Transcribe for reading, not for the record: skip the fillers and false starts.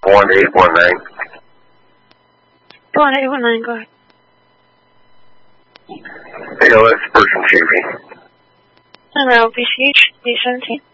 1819. 1819, go ahead. ALS person Chafee. And I'll be CH 817.